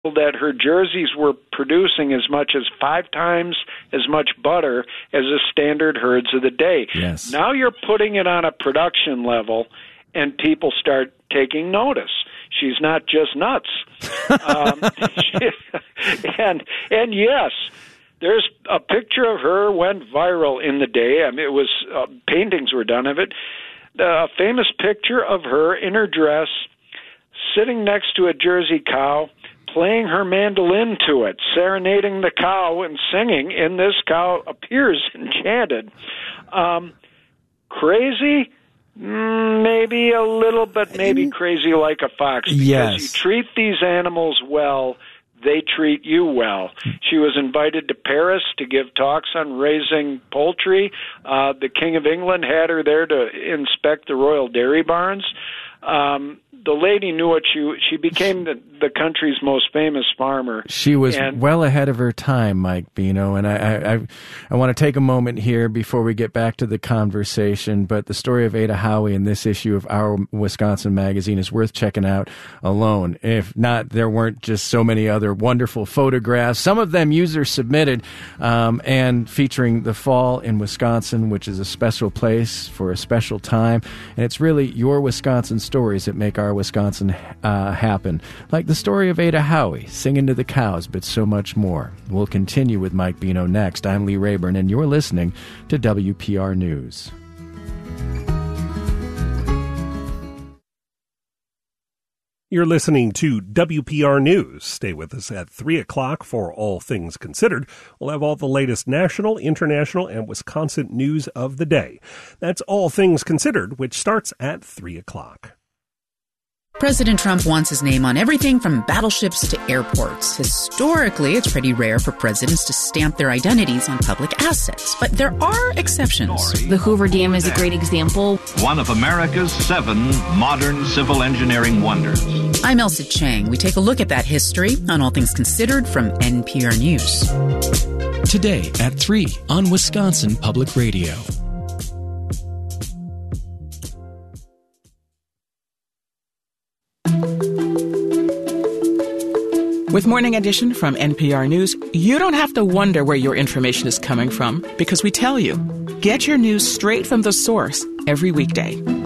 that her jerseys were producing as much as 5 times as much butter as the standard herds of the day. Yes. Now you're putting it on a production level, and people start taking notice. She's not just nuts. And yes, there's a picture of her went viral in the day. I mean, it was paintings were done of it. A famous picture of her in her dress, sitting next to a Jersey cow, playing her mandolin to it, serenading the cow and singing, and this cow appears enchanted. Crazy? Maybe a little, but maybe crazy like a fox. Because yes. You treat these animals well, they treat you well. She was invited to Paris to give talks on raising poultry. The King of England had her there to inspect the royal dairy barns. The lady knew what she became the country's most famous farmer. She was well ahead of her time, Mike Bino, and I want to take a moment here before we get back to the conversation, but the story of Ada Howie in this issue of Our Wisconsin Magazine is worth checking out alone. If not, there weren't just so many other wonderful photographs, some of them user-submitted, and featuring the fall in Wisconsin, which is a special place for a special time, and it's really your Wisconsin stories that make our Wisconsin happen, like the story of Ada Howie, singing to the cows, but so much more. We'll continue with Mike Bino next. I'm Lee Rayburn, and you're listening to WPR News. You're listening to WPR News. Stay with us at 3 o'clock for All Things Considered. We'll have all the latest national, international, and Wisconsin news of the day. That's All Things Considered, which starts at 3 o'clock. President Trump wants his name on everything from battleships to airports. Historically, it's pretty rare for presidents to stamp their identities on public assets, but there are exceptions. The Hoover Dam is a great example. One of America's 7 modern civil engineering wonders. I'm Elsa Chang. We take a look at that history on All Things Considered from NPR News. Today at 3 on Wisconsin Public Radio. With Morning Edition from NPR News, you don't have to wonder where your information is coming from because we tell you. Get your news straight from the source every weekday.